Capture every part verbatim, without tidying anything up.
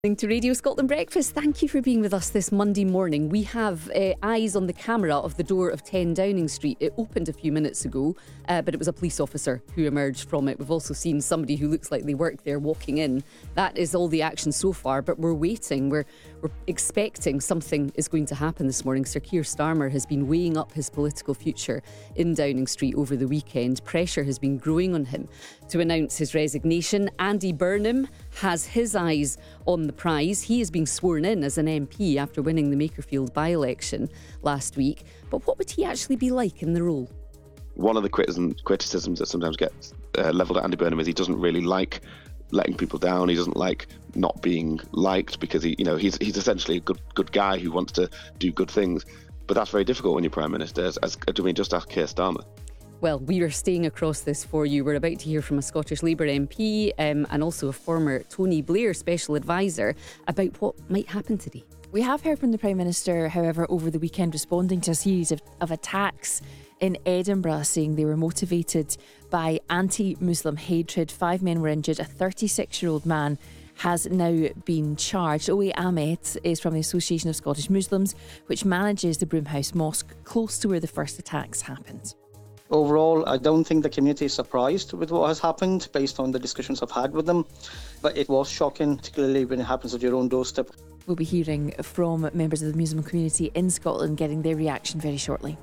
To Radio Scotland Breakfast, thank you for being with us this Monday morning. We have uh, eyes on the camera of the door of ten Downing Street. It opened a few minutes ago, uh, but it was a police officer who emerged from it. We've also seen somebody who looks like they work there walking in. That is all the action so far, but we're waiting. We're, we're expecting something is going to happen this morning. Sir Keir Starmer has been weighing up his political future in Downing Street over the weekend. Pressure has been growing on him to announce his resignation. Andy Burnham has his eyes on the prize. He is being sworn in as an M P after winning the Makerfield by-election last week. But what would he actually be like in the role? One of the criticism, criticisms that sometimes gets uh, levelled at Andy Burnham is he doesn't really like letting people down. He doesn't like not being liked because he, you know, he's he's essentially a good good guy who wants to do good things. But that's very difficult when you're Prime Minister. As, as I mean, just ask Keir Starmer. Well, we are staying across this for you. We're about to hear from a Scottish Labour M P um, and also a former Tony Blair special advisor about what might happen today. We have heard from the Prime Minister, however, over the weekend responding to a series of, of attacks in Edinburgh, saying they were motivated by anti-Muslim hatred. Five men were injured. A thirty-six-year-old man has now been charged. Owe Ahmed is from the Association of Scottish Muslims, which manages the Broomhouse Mosque, close to where the first attacks happened. Overall, I don't think the community is surprised with what has happened based on the discussions I've had with them. But it was shocking, particularly when it happens at your own doorstep. We'll be hearing from members of the Muslim community in Scotland, getting their reaction very shortly.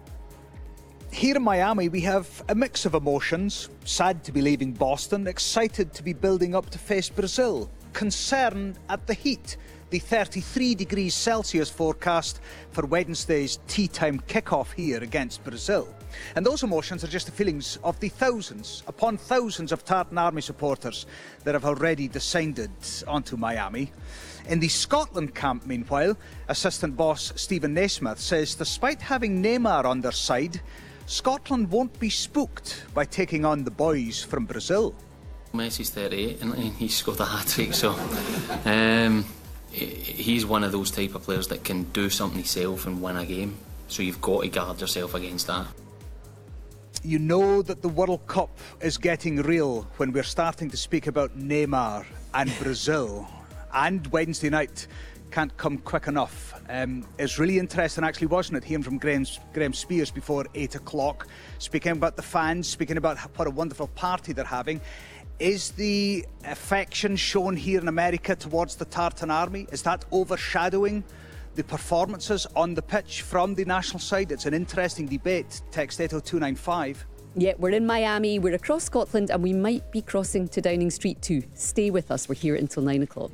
Here in Miami, we have a mix of emotions. Sad to be leaving Boston, excited to be building up to face Brazil, concerned at the heat, the thirty-three degrees Celsius forecast for Wednesday's tea time kickoff here against Brazil. And those emotions are just the feelings of the thousands upon thousands of Tartan Army supporters that have already descended onto Miami. In the Scotland camp, meanwhile, assistant boss Stephen Naismith says despite having Neymar on their side, Scotland won't be spooked by taking on the boys from Brazil. Messi's thirty-eight and he's scored a hat-trick, so um, he's one of those type of players that can do something himself and win a game. So you've got to guard yourself against that. You know that the World Cup is getting real when we're starting to speak about Neymar and Brazil. And Wednesday night can't come quick enough. Um, it's really interesting, actually, wasn't it? Hearing from Graham, Graham Spears before eight o'clock, speaking about the fans, speaking about what a wonderful party they're having. Is the affection shown here in America towards the Tartan Army, is that overshadowing the performances on the pitch from the national side? It's an interesting debate. Text eight oh two nine five. Yeah, we're in Miami, we're across Scotland, and we might be crossing to Downing Street too. Stay with us, we're here until nine o'clock.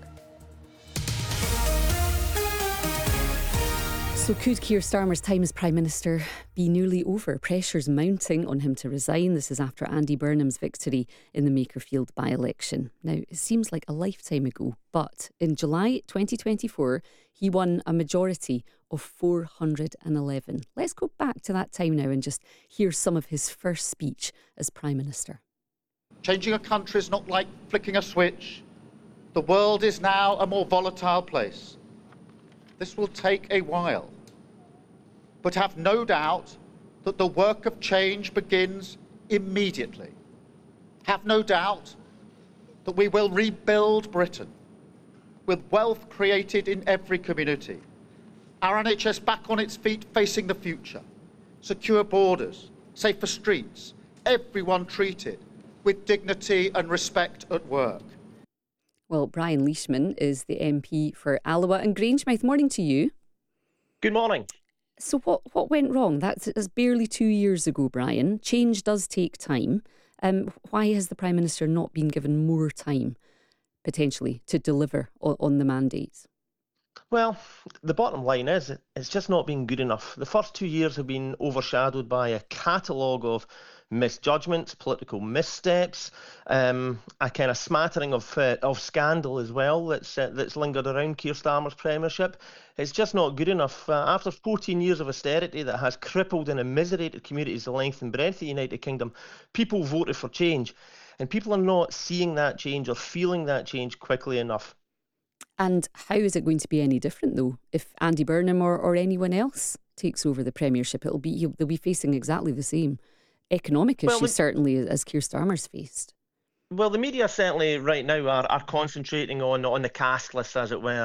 So could Keir Starmer's time as Prime Minister be nearly over? Pressure's mounting on him to resign. This is after Andy Burnham's victory in the Makerfield by-election. Now, it seems like a lifetime ago, but in July twenty twenty-four, he won a majority of four hundred eleven. Let's go back to that time now and just hear some of his first speech as Prime Minister. Changing a country is not like flicking a switch. The world is now a more volatile place. This will take a while. But have no doubt that the work of change begins immediately. Have no doubt that we will rebuild Britain with wealth created in every community, our N H S back on its feet facing the future, secure borders, safer streets, everyone treated with dignity and respect at work. Well, Brian Leishman is the M P for Alloa and Grangemouth. Morning to you. Good morning. So what, what went wrong? That's, that's barely two years ago, Brian. Change does take time. Um, why has the Prime Minister not been given more time, potentially, to deliver on, on the mandates? Well, the bottom line is it's just not been good enough. The first two years have been overshadowed by a catalogue of misjudgments, political missteps, um, a kind of smattering of uh, of scandal as well that's uh, that's lingered around Keir Starmer's premiership. It's just not good enough. Uh, after fourteen years of austerity that has crippled and immiserated communities the length and breadth of the United Kingdom, people voted for change. And people are not seeing that change or feeling that change quickly enough. And how is it going to be any different, though, if Andy Burnham or, or anyone else takes over the premiership? It'll be they'll be facing exactly the same economic issues, well, certainly, as Keir Starmer's faced. Well, the media certainly right now are, are concentrating on on the cast list, as it were.